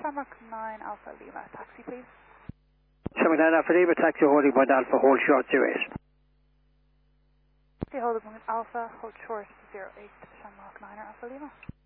Shamrock 9 Alpha Lima. Taxi, please. Shamrock 9 Alpha Lima, taxi holding point Alpha, hold short 08. Taxi holding point Alpha, hold short 08, Shamrock 9 Alpha Lima.